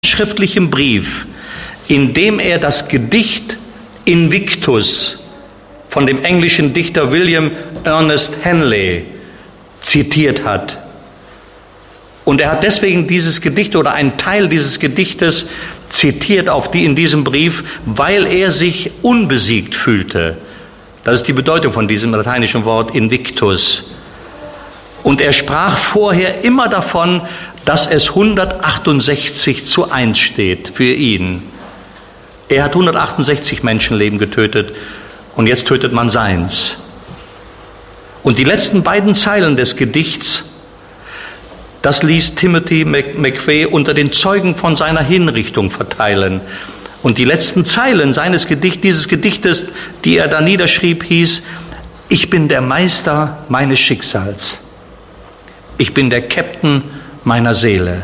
schriftlichen Brief, in dem er das Gedicht Invictus von dem englischen Dichter William Ernest Henley zitiert hat. Und er hat deswegen dieses Gedicht oder einen Teil dieses Gedichtes zitiert in diesem Brief, weil er sich unbesiegt fühlte. Das ist die Bedeutung von diesem lateinischen Wort Invictus. Und er sprach vorher immer davon, dass es 168:1 steht für ihn. Er hat 168 Menschenleben getötet und jetzt tötet man seins. Und die letzten beiden Zeilen des Gedichts, das ließ Timothy McVeigh unter den Zeugen von seiner Hinrichtung verteilen. Und die letzten Zeilen dieses Gedichtes, die er da niederschrieb, hieß: Ich bin der Meister meines Schicksals. Ich bin der Captain meiner Seele.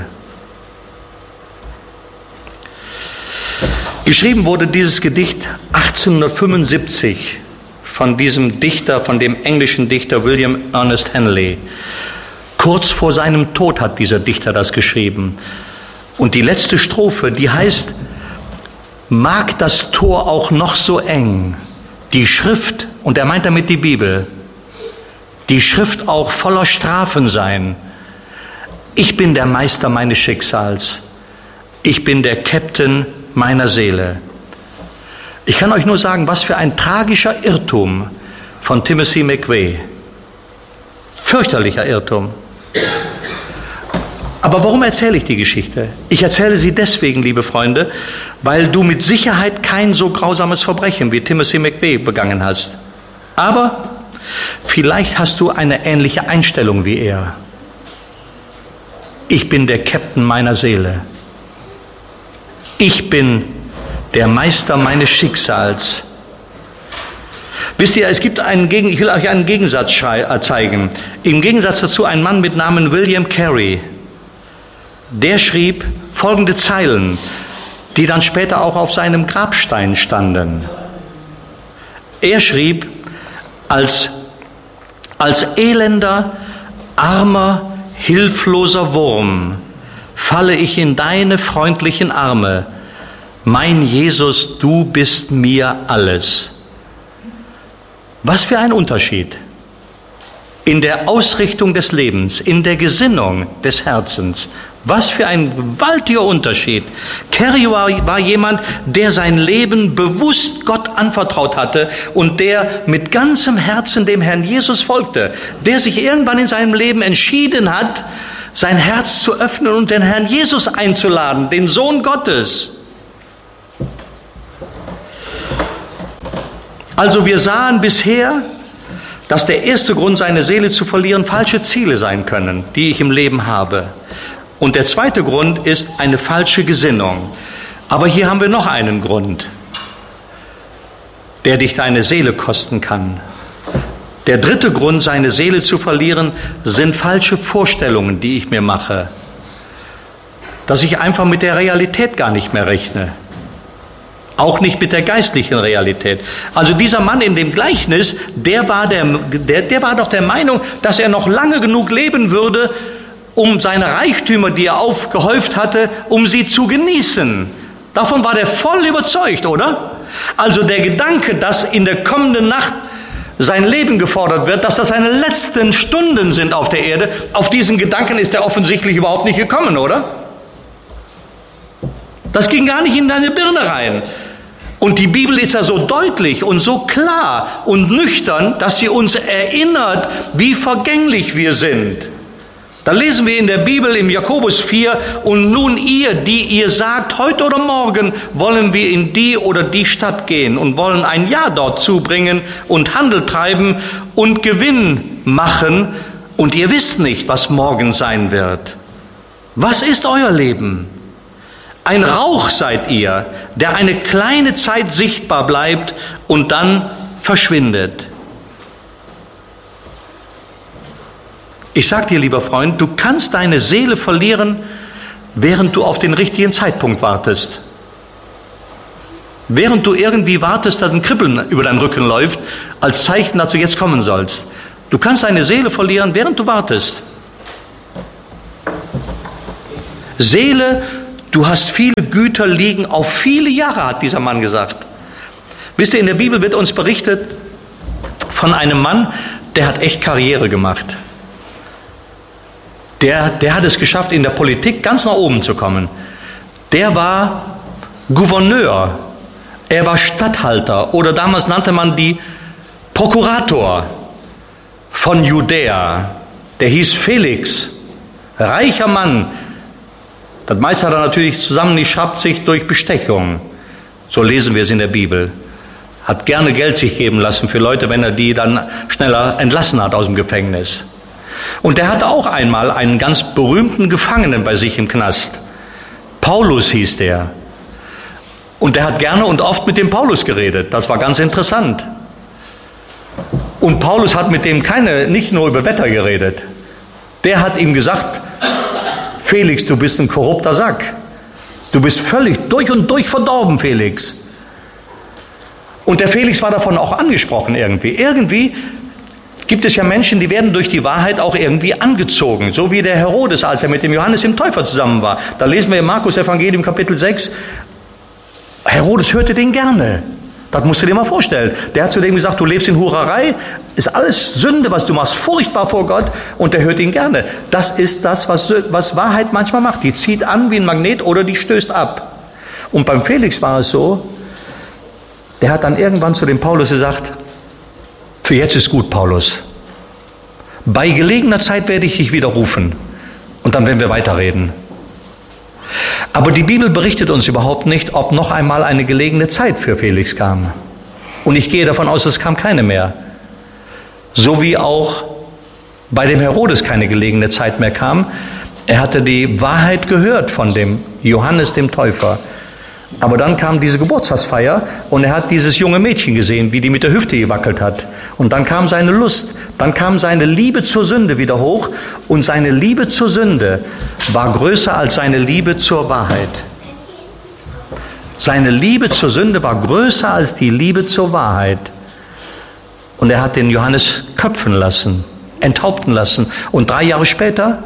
Geschrieben wurde dieses Gedicht 1875 von diesem Dichter, von dem englischen Dichter William Ernest Henley. Kurz vor seinem Tod hat dieser Dichter das geschrieben. Und die letzte Strophe, die heißt: Mag das Tor auch noch so eng, die Schrift, und er meint damit die Bibel, die Schrift auch voller Strafen sein. Ich bin der Meister meines Schicksals. Ich bin der Captain meiner Seele. Ich kann euch nur sagen, was für ein tragischer Irrtum von Timothy McVeigh. Fürchterlicher Irrtum. Aber warum erzähle ich die Geschichte? Ich erzähle sie deswegen, liebe Freunde, weil du mit Sicherheit kein so grausames Verbrechen wie Timothy McVeigh begangen hast. Aber vielleicht hast du eine ähnliche Einstellung wie er. Ich bin der Captain meiner Seele. Ich bin der Meister meines Schicksals. Wisst ihr, ich will euch einen Gegensatz zeigen. Im Gegensatz dazu ein Mann mit Namen William Carey. Der schrieb folgende Zeilen, die dann später auch auf seinem Grabstein standen. Er schrieb: Als elender, armer, hilfloser Wurm falle ich in deine freundlichen Arme. Mein Jesus, du bist mir alles. Was für ein Unterschied in der Ausrichtung des Lebens, in der Gesinnung des Herzens. Was für ein gewaltiger Unterschied. Carey war jemand, der sein Leben bewusst Gott anvertraut hatte und der mit ganzem Herzen dem Herrn Jesus folgte, der sich irgendwann in seinem Leben entschieden hat, sein Herz zu öffnen und den Herrn Jesus einzuladen, den Sohn Gottes. Also wir sahen bisher, dass der erste Grund, seine Seele zu verlieren, falsche Ziele sein können, die ich im Leben habe. Und der zweite Grund ist eine falsche Gesinnung. Aber hier haben wir noch einen Grund, der dich deine Seele kosten kann. Der dritte Grund, seine Seele zu verlieren, sind falsche Vorstellungen, die ich mir mache. Dass ich einfach mit der Realität gar nicht mehr rechne. Auch nicht mit der geistlichen Realität. Also dieser Mann in dem Gleichnis, der war doch der Meinung, dass er noch lange genug leben würde, um seine Reichtümer, die er aufgehäuft hatte, um sie zu genießen. Davon war der voll überzeugt, oder? Also der Gedanke, dass in der kommenden Nacht sein Leben gefordert wird, dass das seine letzten Stunden sind auf der Erde, auf diesen Gedanken ist er offensichtlich überhaupt nicht gekommen, oder? Das ging gar nicht in deine Birne rein. Und die Bibel ist ja so deutlich und so klar und nüchtern, dass sie uns erinnert, wie vergänglich wir sind. Da lesen wir in der Bibel im Jakobus 4: Und nun ihr, die ihr sagt, heute oder morgen wollen wir in die oder die Stadt gehen und wollen ein Jahr dort zubringen und Handel treiben und Gewinn machen, und ihr wisst nicht, was morgen sein wird. Was ist euer Leben? Ein Rauch seid ihr, der eine kleine Zeit sichtbar bleibt und dann verschwindet. Ich sag dir, lieber Freund, du kannst deine Seele verlieren, während du auf den richtigen Zeitpunkt wartest. Während du irgendwie wartest, dass ein Kribbeln über deinen Rücken läuft, als Zeichen, dass du jetzt kommen sollst. Du kannst deine Seele verlieren, während du wartest. Seele du hast viele Güter liegen auf viele Jahre, hat dieser Mann gesagt. Wisst ihr, in der Bibel wird uns berichtet von einem Mann, der hat echt Karriere gemacht. Der hat es geschafft, in der Politik ganz nach oben zu kommen. Der war Gouverneur, er war Statthalter oder damals nannte man die Prokurator von Judäa. Der hieß Felix, reicher Mann. Das meiste hat er natürlich zusammengeschraubt sich durch Bestechung. So lesen wir es in der Bibel. Hat gerne Geld sich geben lassen für Leute, wenn er die dann schneller entlassen hat aus dem Gefängnis. Und der hatte auch einmal einen ganz berühmten Gefangenen bei sich im Knast. Paulus hieß der. Und der hat gerne und oft mit dem Paulus geredet. Das war ganz interessant. Und Paulus hat mit dem nicht nur über Wetter geredet. Der hat ihm gesagt, Felix, du bist ein korrupter Sack. Du bist völlig durch und durch verdorben, Felix. Und der Felix war davon auch angesprochen irgendwie. Irgendwie gibt es ja Menschen, die werden durch die Wahrheit auch irgendwie angezogen. So wie der Herodes, als er mit dem Johannes dem Täufer zusammen war. Da lesen wir im Markus Evangelium Kapitel 6, Herodes hörte den gerne. Das musst du dir mal vorstellen. Der hat zu dem gesagt, du lebst in Hurerei, ist alles Sünde, was du machst, furchtbar vor Gott, und der hört ihn gerne. Das ist das, was Wahrheit manchmal macht. Die zieht an wie ein Magnet oder die stößt ab. Und beim Felix war es so, der hat dann irgendwann zu dem Paulus gesagt, für jetzt ist gut, Paulus. Bei gelegener Zeit werde ich dich wieder rufen und dann werden wir weiterreden. Aber die Bibel berichtet uns überhaupt nicht, ob noch einmal eine gelegene Zeit für Felix kam. Und ich gehe davon aus, es kam keine mehr. So wie auch bei dem Herodes keine gelegene Zeit mehr kam. Er hatte die Wahrheit gehört von dem Johannes dem Täufer. Aber dann kam diese Geburtstagsfeier und er hat dieses junge Mädchen gesehen, wie die mit der Hüfte gewackelt hat. Und dann kam seine Lust, dann kam seine Liebe zur Sünde wieder hoch und seine Liebe zur Sünde war größer als seine Liebe zur Wahrheit. Seine Liebe zur Sünde war größer als die Liebe zur Wahrheit. Und er hat den Johannes köpfen lassen, enthaupten lassen. Und 3 Jahre später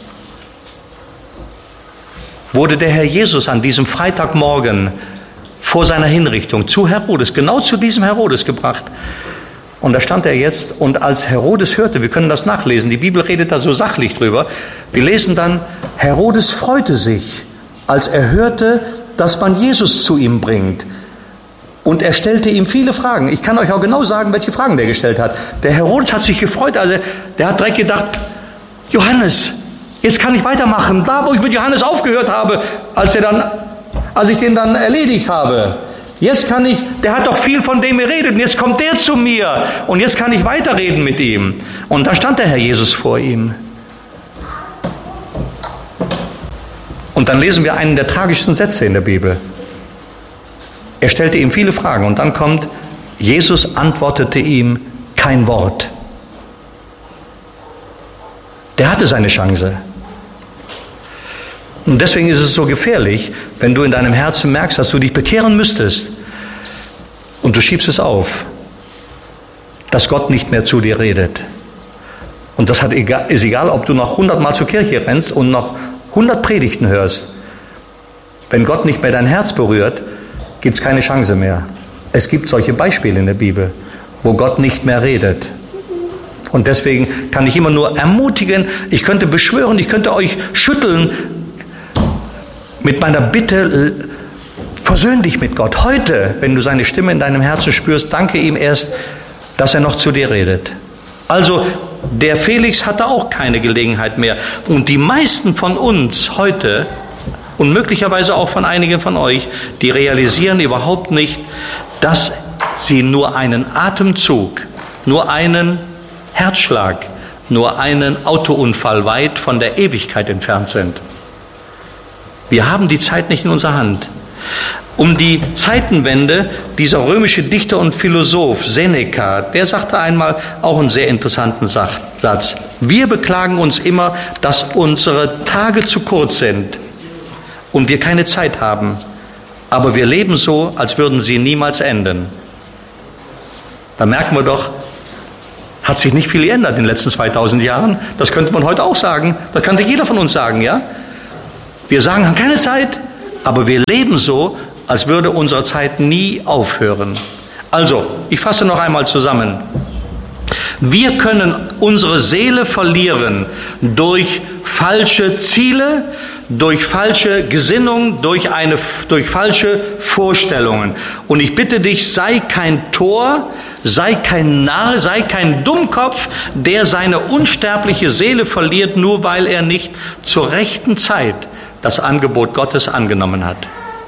wurde der Herr Jesus an diesem Freitagmorgen vor seiner Hinrichtung zu Herodes, genau zu diesem Herodes gebracht. Und da stand er jetzt, und als Herodes hörte, wir können das nachlesen, die Bibel redet da so sachlich drüber, wir lesen dann, Herodes freute sich, als er hörte, dass man Jesus zu ihm bringt. Und er stellte ihm viele Fragen. Ich kann euch auch genau sagen, welche Fragen der gestellt hat. Der Herodes hat sich gefreut, also der hat direkt gedacht, Johannes, jetzt kann ich weitermachen, da wo ich mit Johannes aufgehört habe, als ich den dann erledigt habe. Jetzt kann ich, der hat doch viel von dem geredet und jetzt kommt der zu mir und jetzt kann ich weiterreden mit ihm. Und da stand der Herr Jesus vor ihm. Und dann lesen wir einen der tragischsten Sätze in der Bibel. Er stellte ihm viele Fragen und dann kommt, Jesus antwortete ihm kein Wort. Der hatte seine Chance. Und deswegen ist es so gefährlich, wenn du in deinem Herzen merkst, dass du dich bekehren müsstest und du schiebst es auf, dass Gott nicht mehr zu dir redet. Und das ist egal, ob du noch 100 Mal zur Kirche rennst und noch 100 Predigten hörst. Wenn Gott nicht mehr dein Herz berührt, gibt es keine Chance mehr. Es gibt solche Beispiele in der Bibel, wo Gott nicht mehr redet. Und deswegen kann ich immer nur ermutigen, ich könnte beschwören, ich könnte euch schütteln mit meiner Bitte, versöhn dich mit Gott. Heute, wenn du seine Stimme in deinem Herzen spürst, danke ihm erst, dass er noch zu dir redet. Also, der Felix hatte auch keine Gelegenheit mehr. Und die meisten von uns heute und möglicherweise auch von einigen von euch, die realisieren überhaupt nicht, dass sie nur einen Atemzug, nur einen Herzschlag, nur einen Autounfall weit von der Ewigkeit entfernt sind. Wir haben die Zeit nicht in unserer Hand. Um die Zeitenwende, dieser römische Dichter und Philosoph Seneca, der sagte einmal auch einen sehr interessanten Satz. Wir beklagen uns immer, dass unsere Tage zu kurz sind und wir keine Zeit haben. Aber wir leben so, als würden sie niemals enden. Da merken wir doch, hat sich nicht viel geändert in den letzten 2000 Jahren. Das könnte man heute auch sagen. Das könnte jeder von uns sagen, ja? Wir sagen, haben keine Zeit. aber wir leben so, als würde unsere Zeit nie aufhören. Also, ich fasse noch einmal zusammen. Wir können unsere Seele verlieren durch falsche Ziele, durch falsche Gesinnung, durch falsche Vorstellungen. Und ich bitte dich, sei kein Tor, sei kein Narr, sei kein Dummkopf, der seine unsterbliche Seele verliert, nur weil er nicht zur rechten Zeit das Angebot Gottes angenommen hat.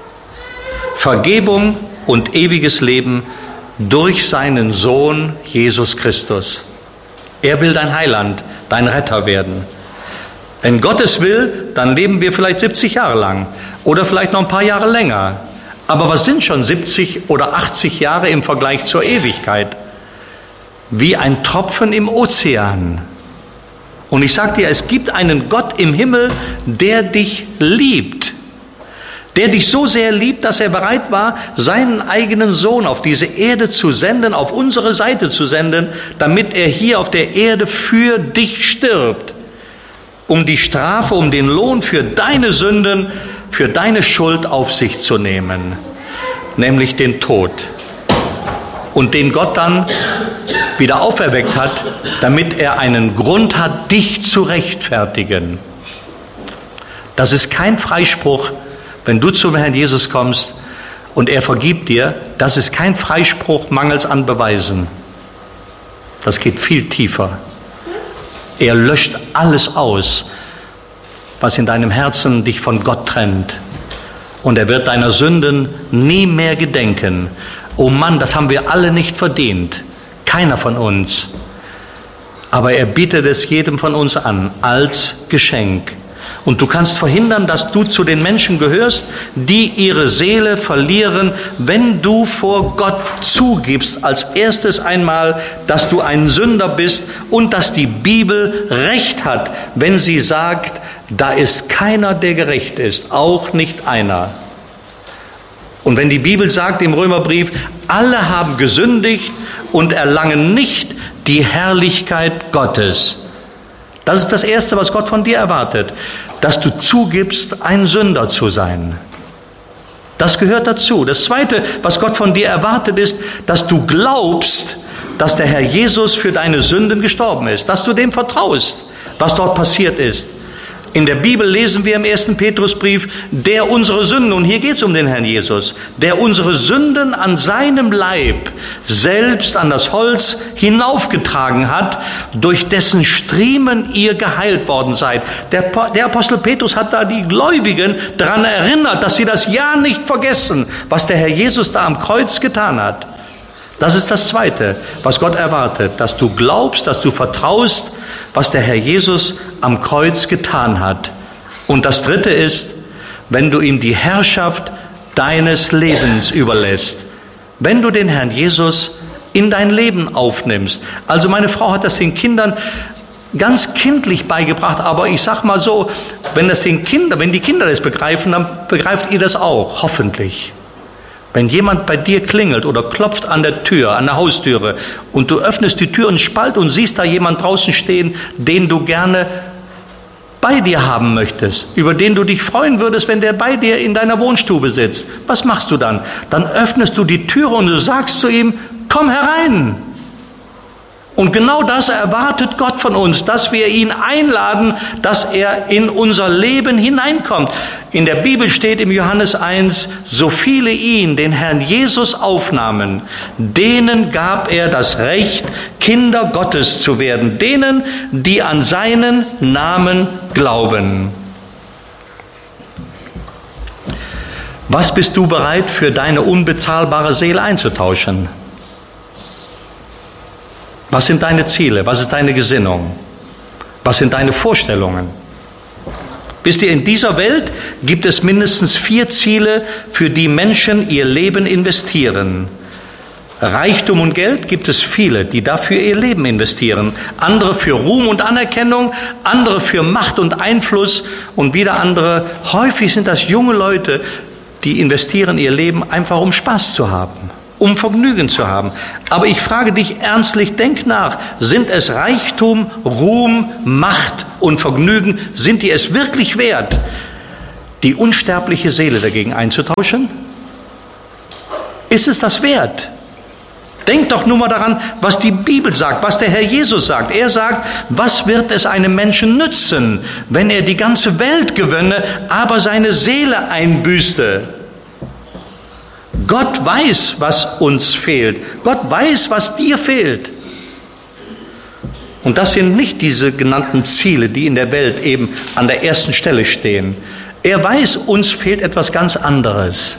Vergebung und ewiges Leben durch seinen Sohn Jesus Christus. Er will dein Heiland, dein Retter werden. Wenn Gott es will, dann leben wir vielleicht 70 Jahre lang oder vielleicht noch ein paar Jahre länger. Aber was sind schon 70 oder 80 Jahre im Vergleich zur Ewigkeit? Wie ein Tropfen im Ozean. Und ich sage dir, es gibt einen Gott im Himmel, der dich liebt. Der dich so sehr liebt, dass er bereit war, seinen eigenen Sohn auf diese Erde zu senden, auf unsere Seite zu senden, damit er hier auf der Erde für dich stirbt. Um die Strafe, um den Lohn für deine Sünden, für deine Schuld auf sich zu nehmen, nämlich den Tod. Und den Gott dann wieder auferweckt hat, damit er einen Grund hat, dich zu rechtfertigen. Das ist kein Freispruch, wenn du zum Herrn Jesus kommst und er vergibt dir. Das ist kein Freispruch mangels an Beweisen. Das geht viel tiefer. Er löscht alles aus, was in deinem Herzen dich von Gott trennt. Und er wird deiner Sünden nie mehr gedenken. Oh Mann, das haben wir alle nicht verdient. Keiner von uns. Aber er bietet es jedem von uns an, als Geschenk. Und du kannst verhindern, dass du zu den Menschen gehörst, die ihre Seele verlieren, wenn du vor Gott zugibst, als erstes einmal, dass du ein Sünder bist und dass die Bibel Recht hat, wenn sie sagt, da ist keiner, der gerecht ist, auch nicht einer. Und wenn die Bibel sagt im Römerbrief, alle haben gesündigt und erlangen nicht die Herrlichkeit Gottes. Das ist das Erste, was Gott von dir erwartet, dass du zugibst, ein Sünder zu sein. Das gehört dazu. Das Zweite, was Gott von dir erwartet, ist, dass du glaubst, dass der Herr Jesus für deine Sünden gestorben ist, dass du dem vertraust, was dort passiert ist. In der Bibel lesen wir im 1. Petrusbrief, der unsere Sünden, und hier geht es um den Herrn Jesus, der unsere Sünden an seinem Leib selbst an das Holz hinaufgetragen hat, durch dessen Striemen ihr geheilt worden seid. Der Apostel Petrus hat da die Gläubigen daran erinnert, dass sie das ja nicht vergessen, was der Herr Jesus da am Kreuz getan hat. Das ist das Zweite, was Gott erwartet, dass du glaubst, dass du vertraust, was der Herr Jesus am Kreuz getan hat. Und das Dritte ist, wenn du ihm die Herrschaft deines Lebens überlässt, wenn du den Herrn Jesus in dein Leben aufnimmst. Also meine Frau hat das den Kindern ganz kindlich beigebracht, aber ich sag mal so, wenn die Kinder das begreifen, dann begreift ihr das auch, hoffentlich. Wenn jemand bei dir klingelt oder klopft an der Tür, an der Haustüre, und du öffnest die Tür und Spalt und siehst da jemand draußen stehen, den du gerne bei dir haben möchtest, über den du dich freuen würdest, wenn der bei dir in deiner Wohnstube sitzt. Was machst du dann? Dann öffnest du die Türe und du sagst zu ihm, komm herein. Und genau das erwartet Gott von uns, dass wir ihn einladen, dass er in unser Leben hineinkommt. In der Bibel steht im Johannes 1, so viele ihn, den Herrn Jesus, aufnahmen, denen gab er das Recht, Kinder Gottes zu werden, denen, die an seinen Namen glauben. Was bist du bereit, für deine unbezahlbare Seele einzutauschen? Was sind deine Ziele? Was ist deine Gesinnung? Was sind deine Vorstellungen? Wisst ihr, in dieser Welt gibt es mindestens 4 Ziele, für die Menschen ihr Leben investieren. Reichtum und Geld gibt es viele, die dafür ihr Leben investieren. Andere für Ruhm und Anerkennung, andere für Macht und Einfluss und wieder andere, häufig sind das junge Leute, die investieren ihr Leben einfach, um Spaß zu haben, um Vergnügen zu haben. Aber ich frage dich ernstlich, denk nach, sind es Reichtum, Ruhm, Macht und Vergnügen, sind die es wirklich wert, die unsterbliche Seele dagegen einzutauschen? Ist es das wert? Denk doch nur mal daran, was die Bibel sagt, was der Herr Jesus sagt. Er sagt, was wird es einem Menschen nützen, wenn er die ganze Welt gewönne, aber seine Seele einbüßte? Gott weiß, was uns fehlt. Gott weiß, was dir fehlt. Und das sind nicht diese genannten Ziele, die in der Welt eben an der ersten Stelle stehen. Er weiß, uns fehlt etwas ganz anderes.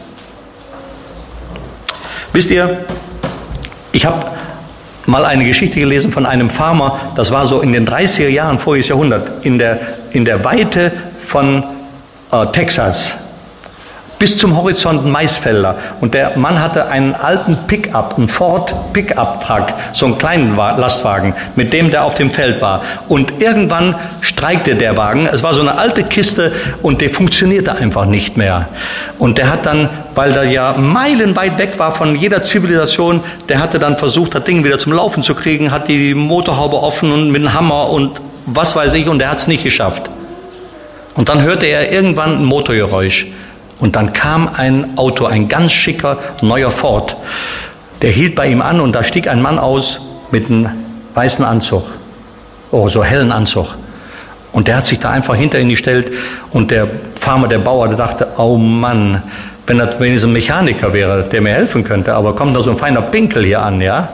Wisst ihr, ich habe mal eine Geschichte gelesen von einem Farmer, das war so in den 30er Jahren voriges Jahrhundert, in der Weite von Texas. Bis zum Horizont Maisfelder. Und der Mann hatte einen alten Pickup, einen Ford Pickup-Truck, so einen kleinen Lastwagen, mit dem der auf dem Feld war. Und irgendwann streikte der Wagen. Es war so eine alte Kiste und der funktionierte einfach nicht mehr. Und der hat dann, weil der ja meilenweit weg war von jeder Zivilisation, der hatte dann versucht, das Ding wieder zum Laufen zu kriegen, hat die Motorhaube offen und mit einem Hammer und was weiß ich, und der hat es nicht geschafft. Und dann hörte er irgendwann ein Motorgeräusch. Und dann kam ein Auto, ein ganz schicker, neuer Ford. Der hielt bei ihm an und da stieg ein Mann aus mit einem weißen Anzug. Oh, so hellen Anzug. Und der hat sich da einfach hinter ihn gestellt und der Farmer, der Bauer, der dachte, oh Mann, wenn es ein Mechaniker wäre, der mir helfen könnte, aber kommt da so ein feiner Pinkel hier an, ja?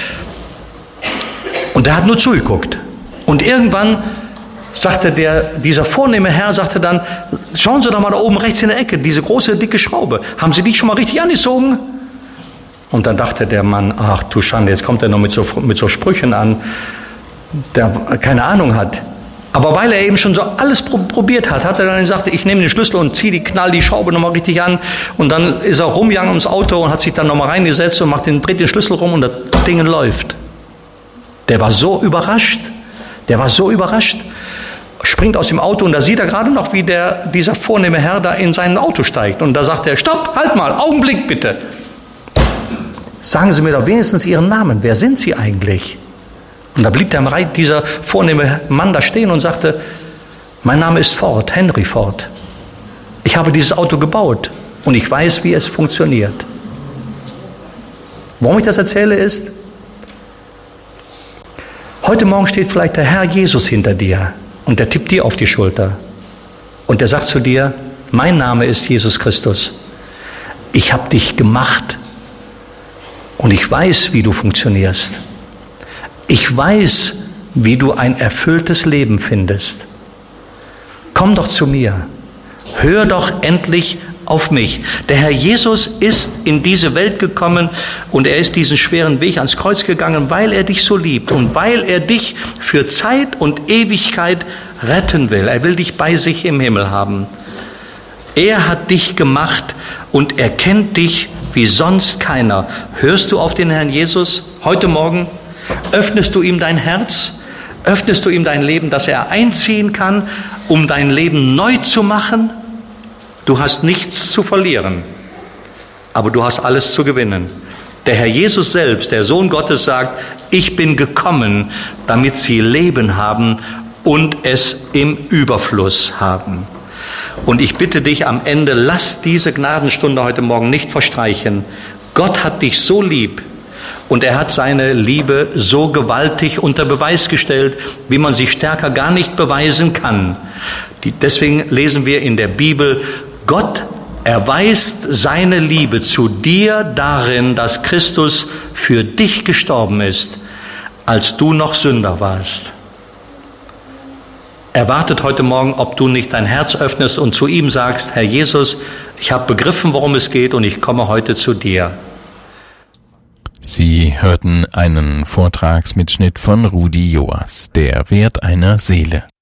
Und der hat nur zugeguckt. Und irgendwann sagte dieser vornehme Herr, sagte dann, schauen Sie doch mal da oben rechts in der Ecke, diese große, dicke Schraube. Haben Sie die schon mal richtig angezogen? Und dann dachte der Mann, ach du Schande, jetzt kommt er noch mit so Sprüchen an, der keine Ahnung hat. Aber weil er eben schon so alles probiert hat, hat er dann gesagt, ich nehme den Schlüssel und knall die Schraube nochmal richtig an. Und dann ist er rumgegangen ums Auto und hat sich dann nochmal reingesetzt und dreht den Schlüssel rum und das Ding läuft. Der war so überrascht. Springt aus dem Auto und da sieht er gerade noch, wie dieser vornehme Herr da in sein Auto steigt. Und da sagt er, stopp, halt mal, Augenblick bitte. Sagen Sie mir doch wenigstens Ihren Namen, wer sind Sie eigentlich? Und da blieb dieser vornehme Mann da stehen und sagte, mein Name ist Ford, Henry Ford. Ich habe dieses Auto gebaut und ich weiß, wie es funktioniert. Warum ich das erzähle ist, heute Morgen steht vielleicht der Herr Jesus hinter dir und der tippt dir auf die Schulter und der sagt zu dir, mein Name ist Jesus Christus. Ich habe dich gemacht und ich weiß, wie du funktionierst. Ich weiß, wie du ein erfülltes Leben findest. Komm doch zu mir. Hör doch endlich auf mich. Der Herr Jesus ist in diese Welt gekommen und er ist diesen schweren Weg ans Kreuz gegangen, weil er dich so liebt und weil er dich für Zeit und Ewigkeit retten will. Er will dich bei sich im Himmel haben. Er hat dich gemacht und er kennt dich wie sonst keiner. Hörst du auf den Herrn Jesus heute Morgen? Öffnest du ihm dein Herz? Öffnest du ihm dein Leben, dass er einziehen kann, um dein Leben neu zu machen? Du hast nichts zu verlieren, aber du hast alles zu gewinnen. Der Herr Jesus selbst, der Sohn Gottes, sagt, ich bin gekommen, damit sie Leben haben und es im Überfluss haben. Und ich bitte dich am Ende, lass diese Gnadenstunde heute Morgen nicht verstreichen. Gott hat dich so lieb. Und er hat seine Liebe so gewaltig unter Beweis gestellt, wie man sie stärker gar nicht beweisen kann. Deswegen lesen wir in der Bibel, Gott erweist seine Liebe zu dir darin, dass Christus für dich gestorben ist, als du noch Sünder warst. Er wartet heute Morgen, ob du nicht dein Herz öffnest und zu ihm sagst, Herr Jesus, ich habe begriffen, worum es geht und ich komme heute zu dir. Sie hörten einen Vortragsmitschnitt von Rudi Joas, Der Wert einer Seele.